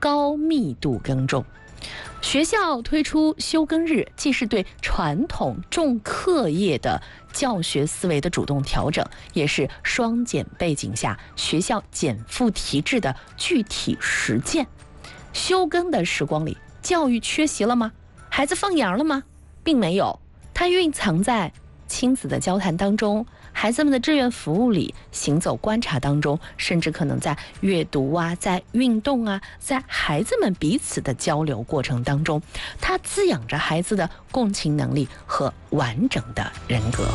高密度耕种。学校推出休耕日，既是对传统重课业的教学思维的主动调整，也是双减背景下学校减负提质的具体实践。休耕的时光里，教育缺席了吗？孩子放羊了吗？并没有，它蕴藏在亲子的交谈当中，孩子们的志愿服务里，行走观察当中，甚至可能在阅读啊，在运动啊，在孩子们彼此的交流过程当中，它滋养着孩子的共情能力和完整的人格。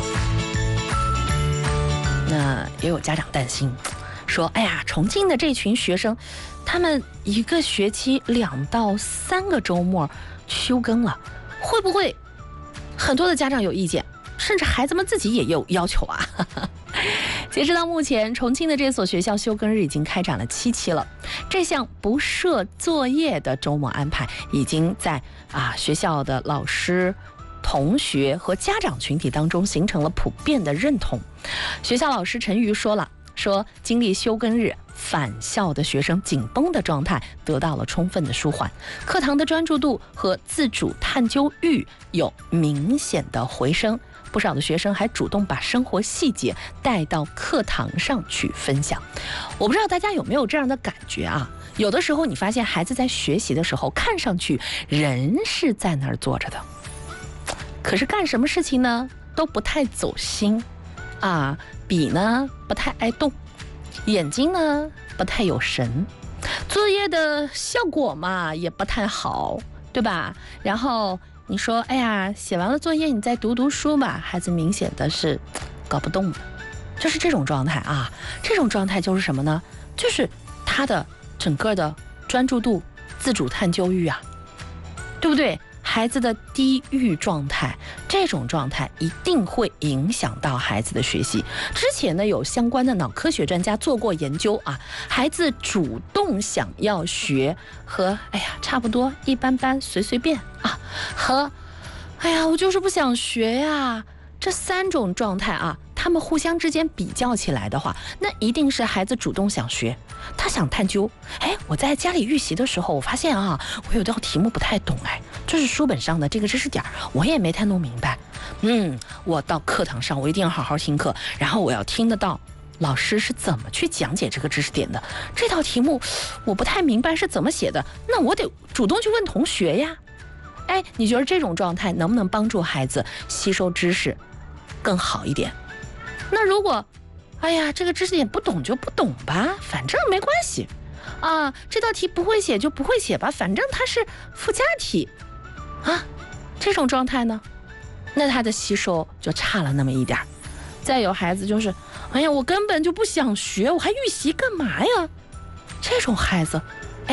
那也有家长担心说，哎呀，重庆的这群学生，他们一个学期2到3个周末休耕了，会不会很多的家长有意见，甚至孩子们自己也有要求啊？截止到目前，重庆的这所学校休耕日已经开展了7期了。这项不设作业的周末安排，已经在学校的老师、同学和家长群体当中形成了普遍的认同。学校老师陈瑜说经历休耕日，返校的学生紧绷的状态得到了充分的舒缓，课堂的专注度和自主探究欲有明显的回升。不少的学生还主动把生活细节带到课堂上去分享。我不知道大家有没有这样的感觉啊？有的时候你发现孩子在学习的时候，看上去人是在那儿坐着的，可是干什么事情呢都不太走心啊，笔呢不太爱动，眼睛呢不太有神，作业的效果嘛也不太好，对吧？然后你说，哎呀，写完了作业你再读读书吧，孩子明显的是搞不动的，就是这种状态啊。这种状态就是什么呢？就是他的整个的专注度、自主探究欲啊，对不对？孩子的低欲状态，这种状态一定会影响到孩子的学习。之前呢，有相关的脑科学专家做过研究啊，孩子主动想要学和差不多一般般随随便啊，和我就是不想学呀，这3种状态啊，他们互相之间比较起来的话，那一定是孩子主动想学，他想探究。我在家里预习的时候，我发现啊，我有道题目不太懂，就是书本上的这个知识点我也没太弄明白。我到课堂上我一定要好好听课，然后我要听得到老师是怎么去讲解这个知识点的。这道题目我不太明白是怎么写的，那我得主动去问同学呀。你觉得这种状态能不能帮助孩子吸收知识更好一点？那如果这个知识点不懂就不懂吧，反正没关系啊，这道题不会写就不会写吧，反正它是附加题啊，这种状态呢，那他的吸收就差了那么一点。再有孩子就是我根本就不想学，我还预习干嘛呀？这种孩子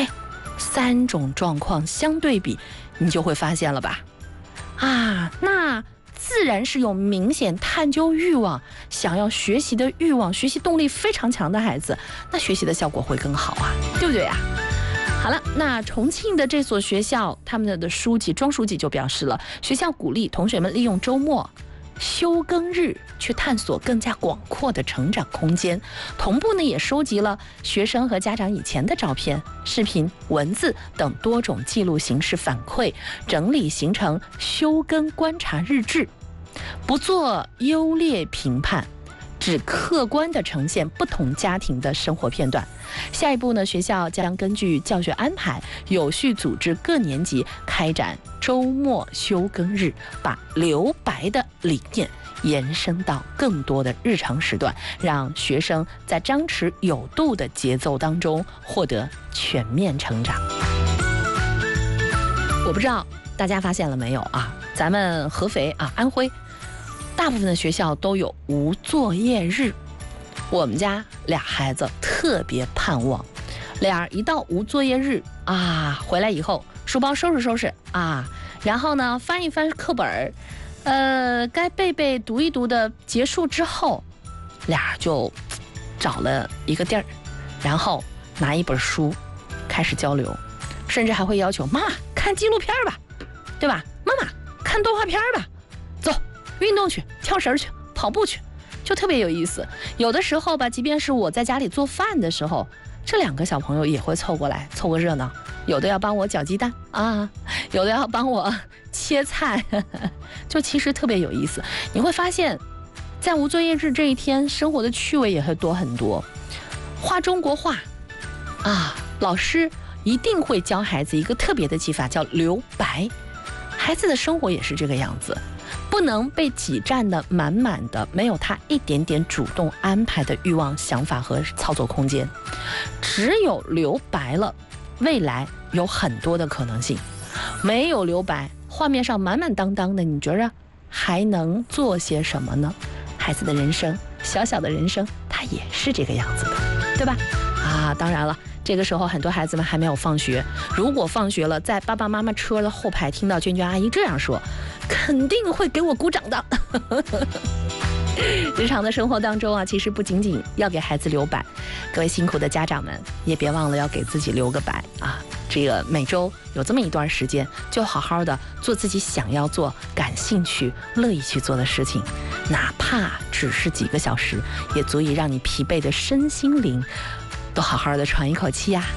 3种状况相对比，你就会发现了吧？那自然是有明显探究欲望、想要学习的欲望、学习动力非常强的孩子，那学习的效果会更好啊，对不对啊？好了，那重庆的这所学校，他们的庄书记就表示了，学校鼓励同学们利用周末、休耕日去探索更加广阔的成长空间。同步呢，也收集了学生和家长以前的照片、视频、文字等多种记录形式反馈，整理形成休耕观察日志，不做优劣评判，只客观地呈现不同家庭的生活片段。下一步呢，学校将根据教学安排，有序组织各年级开展周末休耕日，把留白的理念延伸到更多的日常时段，让学生在张弛有度的节奏当中获得全面成长。我不知道大家发现了没有啊？咱们合肥安徽大部分的学校都有无作业日。我们家俩孩子特别盼望，俩一到无作业日回来以后书包收拾收拾然后呢翻一翻课本，该背读一读的结束之后，俩就找了一个地儿，然后拿一本书开始交流，甚至还会要求妈妈看纪录片吧，对吧？妈妈看动画片吧，走运动去，跳绳去，跑步去，就特别有意思。有的时候吧，即便是我在家里做饭的时候，这2个小朋友也会凑过来凑个热闹， 有的要帮我搅鸡蛋啊，有的要帮我切菜，就其实特别有意思。你会发现，在无作业日这一天，生活的趣味也会多很多。画中国画啊，老师一定会教孩子一个特别的技法，叫留白。孩子的生活也是这个样子，不能被挤占的满满的，没有他一点点主动安排的欲望、想法和操作空间。只有留白了，未来有很多的可能性。没有留白，画面上满满当当的，你觉着还能做些什么呢？孩子的人生，小小的人生，他也是这个样子的，对吧？啊，当然了，这个时候很多孩子们还没有放学，如果放学了，在爸爸妈妈车的后排听到娟娟阿姨这样说，肯定会给我鼓掌的。日常的生活当中啊，其实不仅仅要给孩子留白，各位辛苦的家长们也别忘了要给自己留个白啊。这个每周有这么一段时间，就好好的做自己想要做、感兴趣、乐意去做的事情，哪怕只是几个小时，也足以让你疲惫的身心灵都好好的喘一口气呀。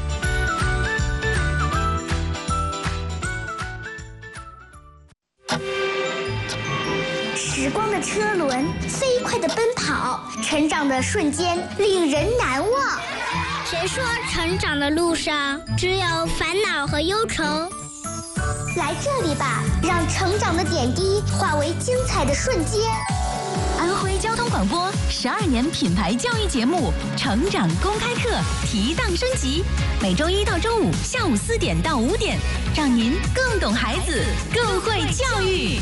时光的车轮飞快地奔跑，成长的瞬间令人难忘。 谁说成长的路上只有烦恼和忧愁？ 来这里吧，让成长的点滴化为精彩的瞬间。 安徽交通广播12年品牌教育节目《成长公开课》提档升级，每周1到周5下午4点到5点，让您更懂孩子，更会教育。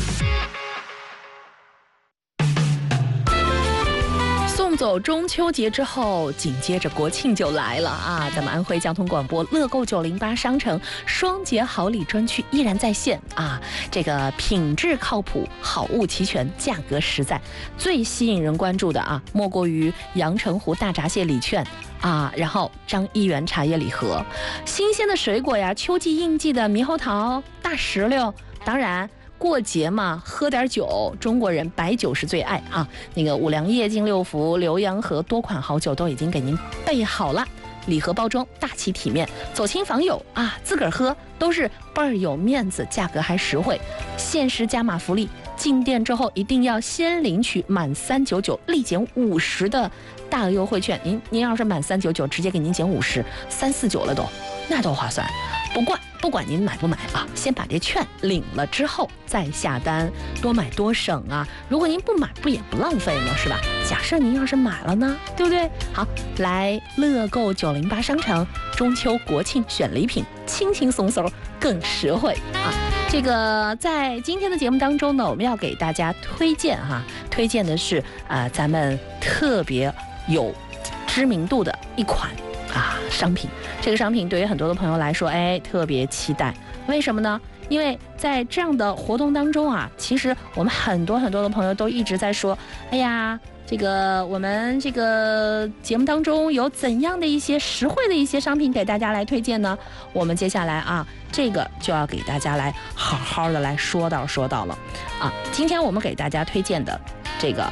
送走中秋节之后，紧接着国庆就来了啊！咱们安徽交通广播乐购908商城双节好礼专区依然在线啊！这个品质靠谱，好物齐全，价格实在，最吸引人关注的啊，莫过于阳澄湖大闸蟹礼券啊，然后张一元茶叶礼盒，新鲜的水果呀，秋季应季的猕猴桃、大石榴，当然。过节嘛，喝点酒，中国人白酒是最爱啊。那个五粮液、金六福、浏阳河多款好酒都已经给您备好了，礼盒包装大气体面，走亲访友啊，自个儿喝都是倍儿有面子，价格还实惠，限时加码福利。进店之后一定要先领取满399立减50的大额优惠券，您要是满399，直接给您减50，349了都，那多划算。不管您买不买啊，先把这券领了之后再下单，多买多省啊。如果您不买，不也不浪费吗？是吧？假设您要是买了呢，对不对？好，来乐购908商城，中秋国庆选礼品，轻轻松松更实惠啊。这个在今天的节目当中呢，我们要给大家推荐推荐的是咱们特别有知名度的一款商品。这个商品对于很多的朋友来说，特别期待。为什么呢？因为在这样的活动当中啊，其实我们很多的朋友都一直在说，哎呀，这个我们这个节目当中有怎样的一些实惠的一些商品给大家来推荐呢？我们接下来这个就要给大家来好好的来说到了今天我们给大家推荐的这个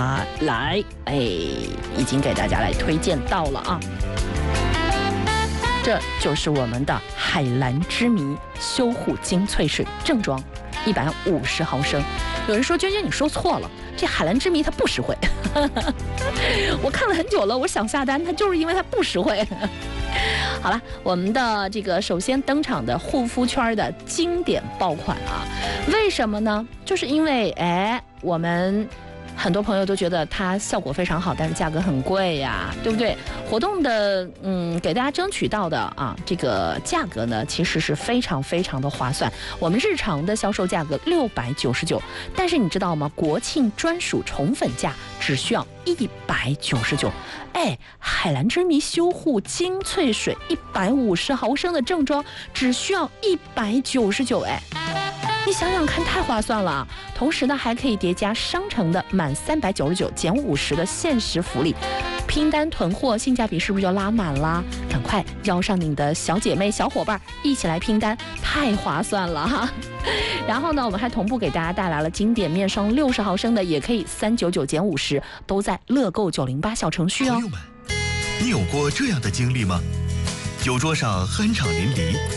已经给大家来推荐到了这就是我们的海蓝之谜修护精粹水正装150毫升。有人说娟娟你说错了，这海蓝之谜它不实惠。我看了很久了，我想下单，它就是因为它不实惠。好了，我们的这个首先登场的护肤圈的经典爆款为什么呢？就是因为我们很多朋友都觉得它效果非常好，但是价格很贵呀，对不对？活动的给大家争取到的这个价格呢，其实是非常非常的划算。我们日常的销售价格699，但是你知道吗？国庆专属宠粉价只需要199。海蓝之谜修护精粹水150毫升的正装只需要199。你想想看，太划算了。同时呢，还可以叠加商城的满399减50的限时福利，拼单囤货，性价比是不是就拉满啦？赶快邀上你的小姐妹、小伙伴一起来拼单，太划算了然后呢，我们还同步给大家带来了经典面霜60毫升的，也可以399减50，都在乐购908小程序哦。 朋友们，你有过这样的经历吗？酒桌上酣畅淋漓，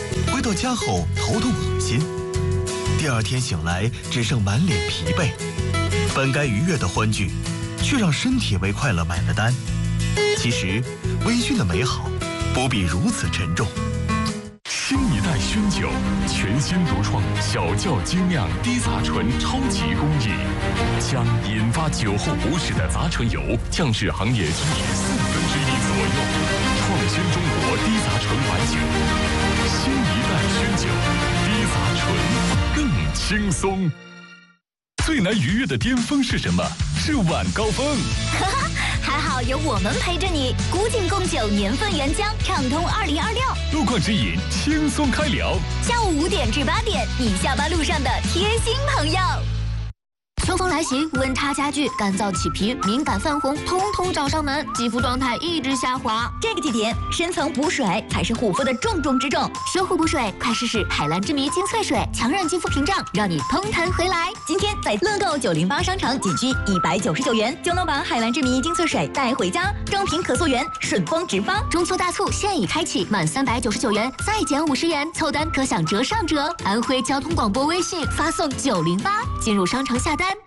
到家后头痛恶心，第二天醒来只剩满脸疲惫，本该愉悦的欢聚，却让身体为快乐买了单。其实，微醺的美好不必如此沉重。 新一代熏酒，全新独创小窖精酿低杂醇超级工艺，将引发酒后不适的杂醇油降至行业均值1/4左右，创新中国低杂醇白酒。新一代熏酒，低杂醇更轻松。最难逾越的巅峰是什么？是晚高峰。 还好有我们陪着你，古井贡酒年份原浆，畅通2026。 路况指引，轻松开聊。 下午5点至8点，你下班路上的贴心朋友。秋风来袭，温差加剧，干燥起皮、敏感泛红，通通找上门，肌肤状态一直下滑。这个季节，深层补水才是护肤的重中之重。修护补水，快试试海蓝之谜精粹水，强韧肌肤屏障，让你通弹回来。今天在乐购908商城仅需199元，就能把海蓝之谜精粹水带回家。正品可溯源，顺丰直发。中秋大促现已开启，满399元再减50元，凑单可享折上折。安徽交通广播微信发送908，进入商城下单。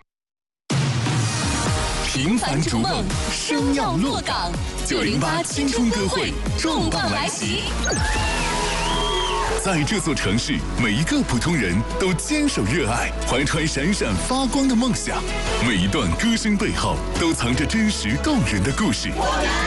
平凡逐梦，生要落岗。908青春歌会重磅来袭。在这座城市，每一个普通人都坚守热爱，怀揣闪闪发光的梦想。每一段歌声背后，都藏着真实动人的故事。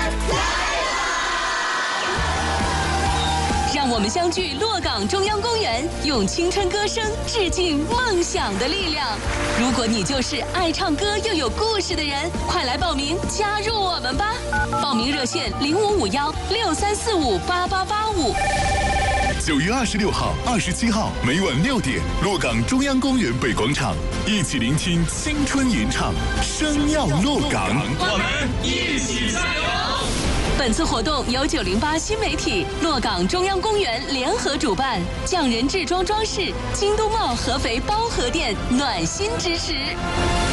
让我们相聚洛岗中央公园，用青春歌声致敬梦想的力量。如果你就是爱唱歌又有故事的人，快来报名加入我们吧！报名热线055163458885。 9月26号、27号每晚6点，洛岗中央公园北广场，一起聆听青春吟唱，生要洛岗，我们一起加油！ 本次活动由908新媒体、洛岗中央公园联合主办，匠人制装装饰、京东茂合肥包河店暖心支持。